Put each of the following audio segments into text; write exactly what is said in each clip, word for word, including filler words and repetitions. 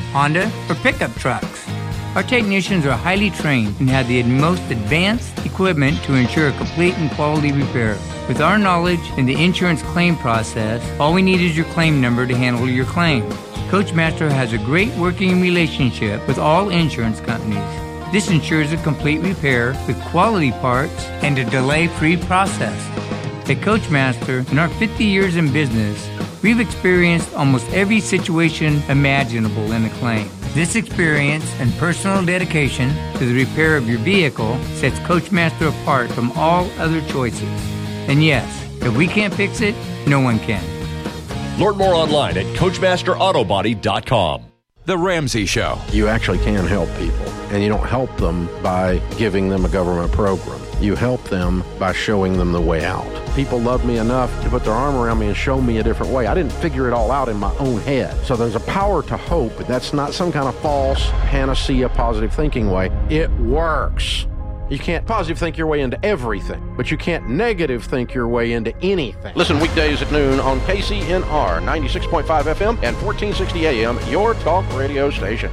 Honda, or pickup trucks. Our technicians are highly trained and have the most advanced equipment to ensure a complete and quality repair. With our knowledge in the insurance claim process, all we need is your claim number to handle your claim. Coachmaster has a great working relationship with all insurance companies. This ensures a complete repair with quality parts and a delay-free process. At Coachmaster, in our fifty years in business, we've experienced almost every situation imaginable in a claim. This experience and personal dedication to the repair of your vehicle sets Coachmaster apart from all other choices. And yes, if we can't fix it, no one can. Learn more online at Coachmaster Auto Body dot com. The Ramsey Show. You actually can help people, and you don't help them by giving them a government program. You help them by showing them the way out. People love me enough to put their arm around me and show me a different way. I didn't figure it all out in my own head. So there's a power to hope, but that's not some kind of false panacea positive thinking way. It works. You can't positive think your way into everything, but you can't negative think your way into anything. Listen weekdays at noon on K C N R ninety-six point five F M and fourteen sixty A M, your talk radio station.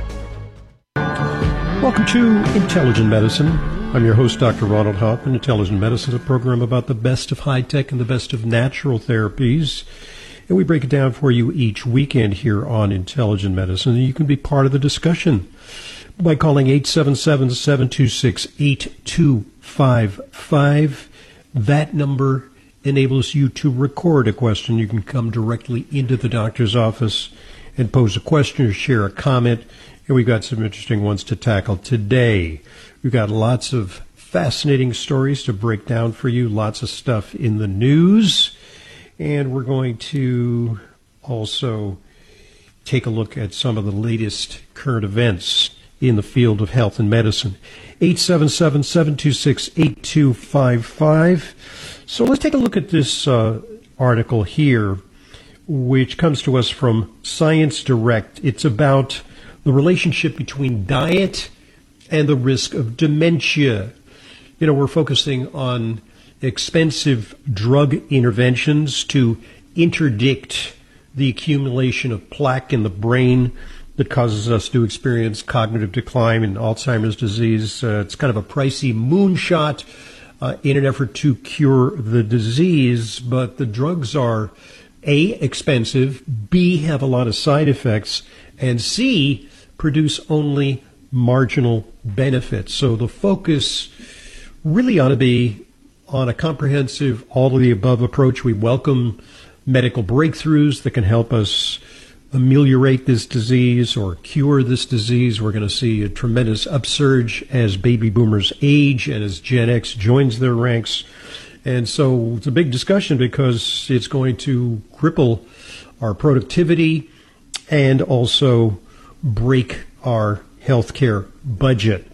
Welcome to Intelligent Medicine. I'm your host, Doctor Ronald Hoffman. Intelligent Medicine is a program about the best of high-tech and the best of natural therapies. And we break it down for you each weekend here on Intelligent Medicine. And you can be part of the discussion by calling eight seven seven, seven two six, eight two five five. That number enables you to record a question. You can come directly into the doctor's office and pose a question or share a comment. And we've got some interesting ones to tackle today. We've got lots of fascinating stories to break down for you, lots of stuff in the news. And we're going to also take a look at some of the latest current events in the field of health and medicine. eight seven seven, seven two six, eight two five five. So let's take a look at this uh, article here, which comes to us from Science Direct. It's about the relationship between diet and the risk of dementia. You know, we're focusing on expensive drug interventions to interdict the accumulation of plaque in the brain that causes us to experience cognitive decline and Alzheimer's disease. Uh, it's kind of a pricey moonshot uh, in an effort to cure the disease, but the drugs are A, expensive, B, have a lot of side effects, and C, produce only marginal benefits. So the focus really ought to be on a comprehensive, all-of-the-above approach. We welcome medical breakthroughs that can help us ameliorate this disease or cure this disease. We're going to see a tremendous upsurge as baby boomers age and as Gen X joins their ranks. And so it's a big discussion because it's going to cripple our productivity and also break our healthcare budget.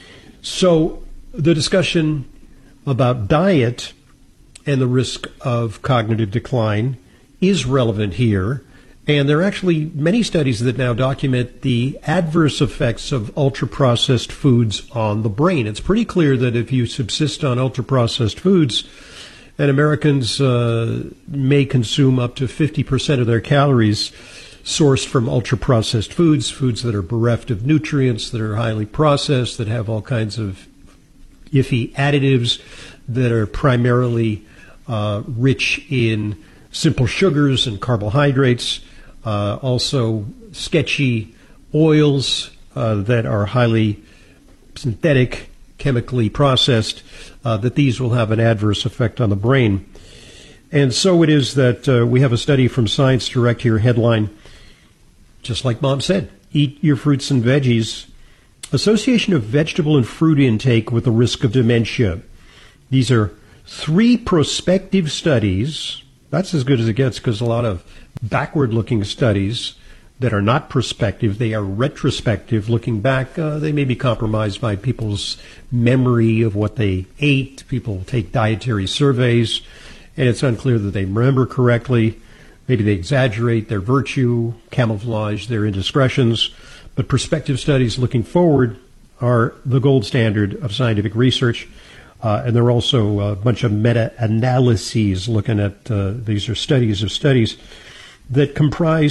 So the discussion about diet and the risk of cognitive decline is relevant here. And there are actually many studies that now document the adverse effects of ultra-processed foods on the brain. It's pretty clear that if you subsist on ultra-processed foods, and Americans uh, may consume up to fifty percent of their calories sourced from ultra-processed foods, foods that are bereft of nutrients, that are highly processed, that have all kinds of iffy additives, that are primarily uh, rich in simple sugars and carbohydrates, uh, also sketchy oils uh, that are highly synthetic, chemically processed, uh, that these will have an adverse effect on the brain. And so it is that uh, we have a study from Science Direct here, headline, just like Mom said, eat your fruits and veggies. Association of vegetable and fruit intake with the risk of dementia. These are three prospective studies. That's as good as it gets because a lot of backward-looking studies that are not prospective, they are retrospective. Looking back, uh, they may be compromised by people's memory of what they ate. People take dietary surveys, and it's unclear that they remember correctly. Maybe they exaggerate their virtue, camouflage their indiscretions. But prospective studies looking forward are the gold standard of scientific research. Uh, and there are also a bunch of meta-analyses looking at, uh, these are studies of studies that comprise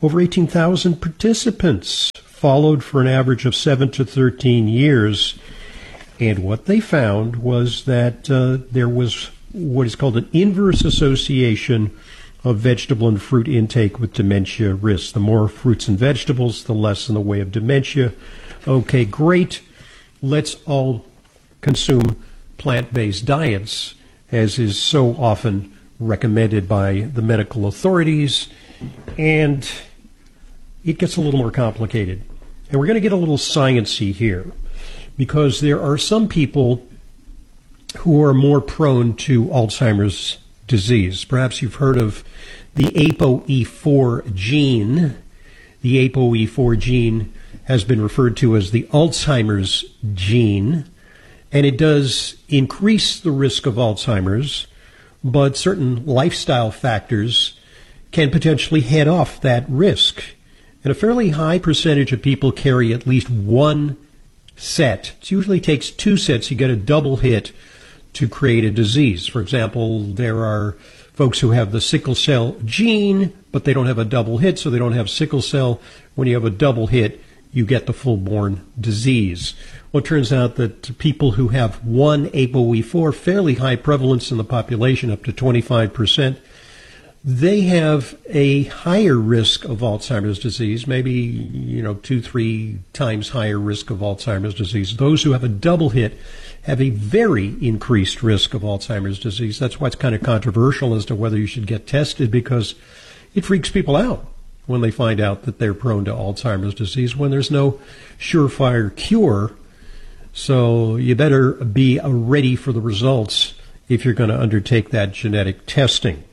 over eighteen thousand participants, followed for an average of seven to thirteen years. And what they found was that uh, there was what is called an inverse association of vegetable and fruit intake with dementia risk. The more fruits and vegetables, the less in the way of dementia. Okay, great. Let's all consume plant-based diets, as is so often recommended by the medical authorities. And it gets a little more complicated. And we're going to get a little sciencey here, because there are some people who are more prone to Alzheimer's disease. Perhaps you've heard of the A P O E four gene. The A P O E four gene has been referred to as the Alzheimer's gene, and it does increase the risk of Alzheimer's, but certain lifestyle factors can potentially head off that risk. And a fairly high percentage of people carry at least one set. It usually takes two sets. You get a double hit to create a disease. For example, there are folks who have the sickle cell gene, but they don't have a double hit, so they don't have sickle cell. When you have a double hit, you get the full-born disease. Well, it turns out that people who have one A P O E four, fairly high prevalence in the population, up to twenty-five percent, they have a higher risk of Alzheimer's disease, maybe, you know, two, three times higher risk of Alzheimer's disease. Those who have a double hit have a very increased risk of Alzheimer's disease. That's why it's kind of controversial as to whether you should get tested, because it freaks people out when they find out that they're prone to Alzheimer's disease when there's no surefire cure. So you better be ready for the results if you're going to undertake that genetic testing.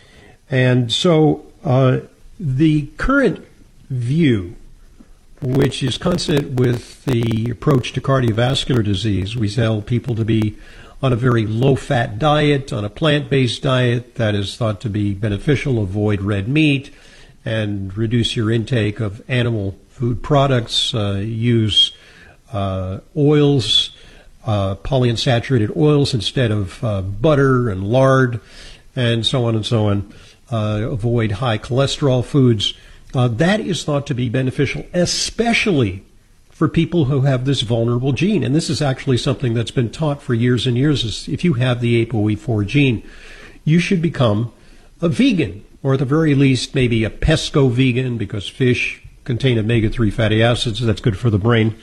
And so uh, the current view, which is consonant with the approach to cardiovascular disease, we tell people to be on a very low-fat diet, on a plant-based diet that is thought to be beneficial, avoid red meat, and reduce your intake of animal food products, uh, use uh, oils, uh, polyunsaturated oils instead of uh, butter and lard, and so on and so on. Uh, avoid high cholesterol foods. Uh, that is thought to be beneficial, especially for people who have this vulnerable gene. And this is actually something that's been taught for years and years. Is if you have the A P O E four gene, you should become a vegan, or at the very least maybe a pesco vegan, because fish contain omega three fatty acids. That's good for the brain.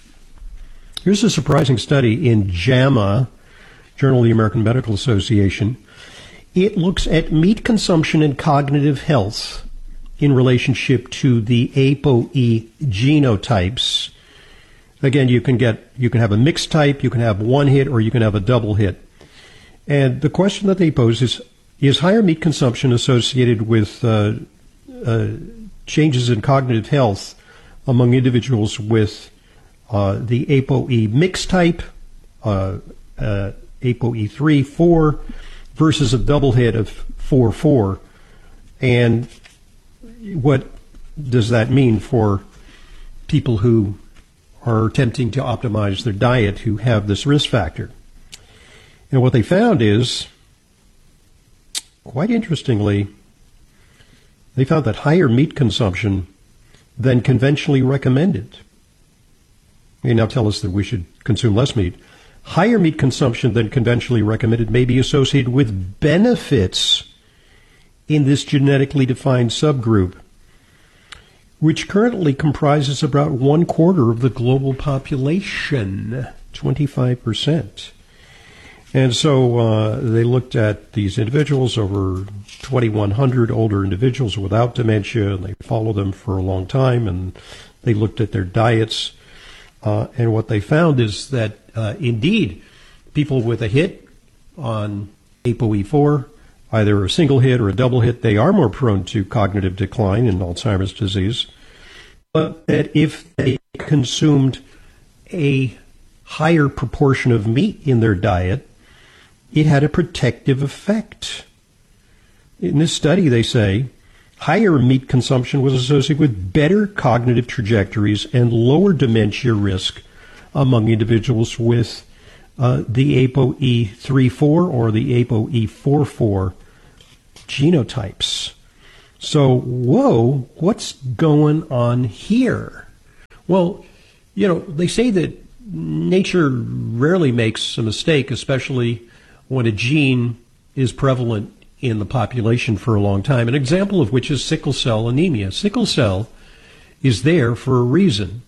Here's a surprising study in JAMA, Journal of the American Medical Association. It looks at meat consumption and cognitive health in relationship to the A P O E genotypes. Again, you can get you can have a mixed type, you can have one hit, or you can have a double hit. And the question that they pose is, is higher meat consumption associated with uh, uh, changes in cognitive health among individuals with uh, the A P O E mixed type, uh, uh, A P O E three, four, versus a double hit of four four, and what does that mean for people who are attempting to optimize their diet who have this risk factor? And what they found is, quite interestingly, they found that higher meat consumption than conventionally recommended. They now tell us that we should consume less meat. Higher meat consumption than conventionally recommended may be associated with benefits in this genetically defined subgroup, which currently comprises about one quarter of the global population, twenty-five percent. And so uh, they looked at these individuals, over twenty-one hundred older individuals without dementia, and they followed them for a long time, and they looked at their diets. Uh, and what they found is that, uh, indeed, people with a hit on A P O E four, either a single hit or a double hit, they are more prone to cognitive decline in Alzheimer's disease. But that if they consumed a higher proportion of meat in their diet, it had a protective effect. In this study, they say, higher meat consumption was associated with better cognitive trajectories and lower dementia risk among individuals with uh, the A P O E three four or the A P O E four four genotypes. So, whoa, what's going on here? Well, you know, they say that nature rarely makes a mistake, especially when a gene is prevalent in the population for a long time. An example of which is sickle cell anemia. Sickle cell is there for a reason.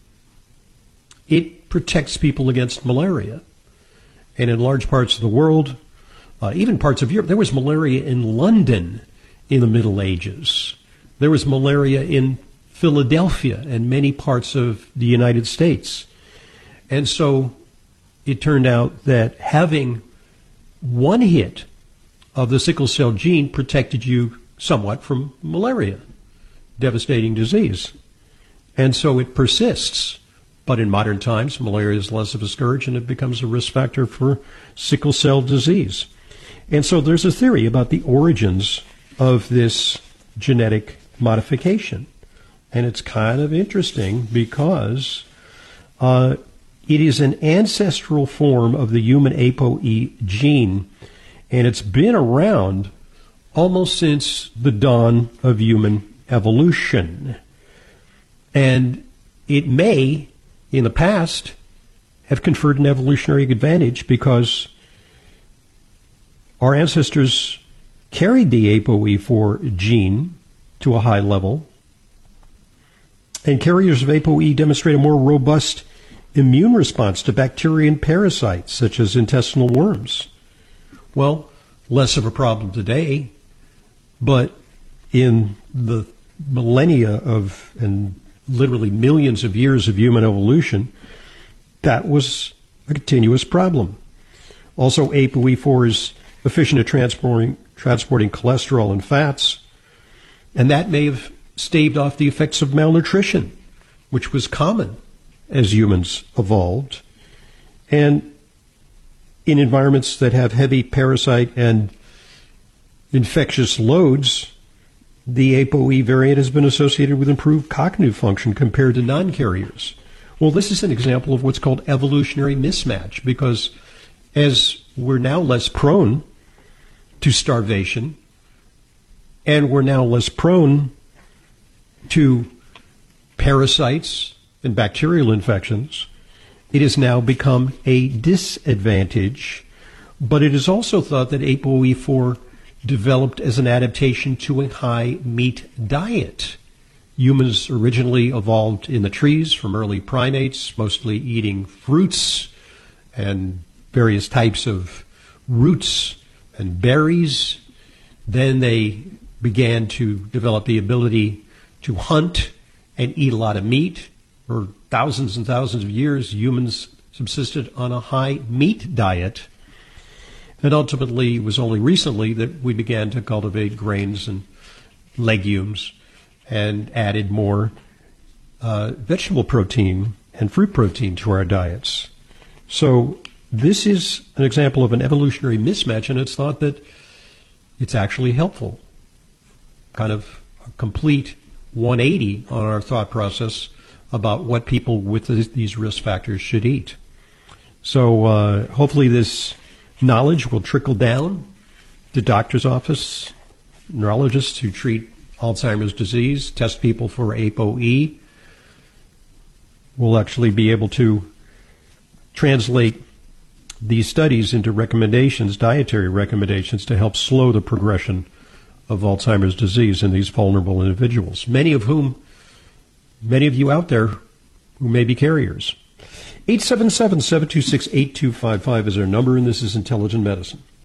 It protects people against malaria. And in large parts of the world, uh, even parts of Europe, there was malaria in London in the Middle Ages. There was malaria in Philadelphia and many parts of the United States. And so it turned out that having one hit of the sickle cell gene protected you somewhat from malaria, devastating disease. And so it persists. But in modern times, malaria is less of a scourge and it becomes a risk factor for sickle cell disease. And so there's a theory about the origins of this genetic modification. And it's kind of interesting because uh, it is an ancestral form of the human A P O E gene, and it's been around almost since the dawn of human evolution. And it may, in the past, have conferred an evolutionary advantage because our ancestors carried the A P O E four gene to a high level, and carriers of A P O E demonstrate a more robust immune response to bacteria and parasites, such as intestinal worms. Well, less of a problem today, but in the millennia of, and literally millions of years of human evolution, that was a continuous problem. Also, A P O E four is efficient at transporting, transporting cholesterol and fats, and that may have staved off the effects of malnutrition, which was common as humans evolved. And in environments that have heavy parasite and infectious loads, the A P O E variant has been associated with improved cognitive function compared to non-carriers. Well, this is an example of what's called evolutionary mismatch, because as we're now less prone to starvation, and we're now less prone to parasites and bacterial infections, it has now become a disadvantage. But it is also thought that A P O E four developed as an adaptation to a high meat diet. Humans originally evolved in the trees from early primates, mostly eating fruits and various types of roots and berries. Then they began to develop the ability to hunt and eat a lot of meat. For thousands and thousands of years, humans subsisted on a high meat diet. And ultimately, it was only recently that we began to cultivate grains and legumes and added more uh, vegetable protein and fruit protein to our diets. So this is an example of an evolutionary mismatch, and it's thought that it's actually helpful. Kind of a complete one eighty on our thought process about what people with these risk factors should eat. So uh, hopefully this knowledge will trickle down to doctor's office, neurologists who treat Alzheimer's disease, test people for A P O E. We'll actually be able to translate these studies into recommendations, dietary recommendations, to help slow the progression of Alzheimer's disease in these vulnerable individuals, many of whom, many of you out there who may be carriers. eight seven seven, seven two six, eight two five five is our number, and this is Intelligent Medicine.